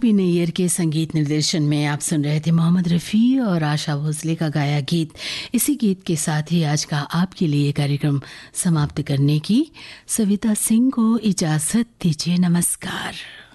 P Nayyar के संगीत निर्देशन में आप सुन रहे थे मोहम्मद रफ़ी और आशा भोसले का गाया गीत। इसी गीत के साथ ही आज का आपके लिए कार्यक्रम समाप्त करने की सविता सिंह को इजाज़त दीजिए। नमस्कार।